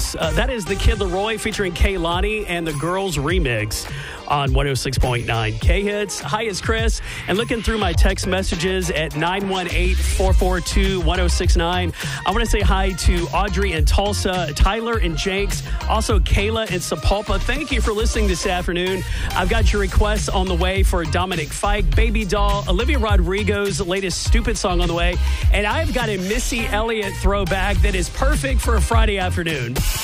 Girls. That is the Kid Laroi featuring Kehlani and the Girls remix on 106.9 K-Hits. Hi, it's Chris. And looking through my text messages at 918-442-1069, I want to say hi to Audrey in Tulsa, Tyler and Jenks, also Kayla in Sapulpa. Thank you for listening this afternoon. I've got your requests on the way for Dominic Fike, Baby Doll, Olivia Rodrigo's latest Stupid song on the way, and I've got a Missy Elliott throwback that is perfect for a Friday afternoon.